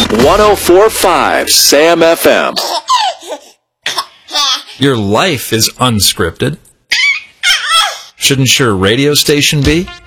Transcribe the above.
104.5 Sam FM. Your life is unscripted. Shouldn't your radio station be?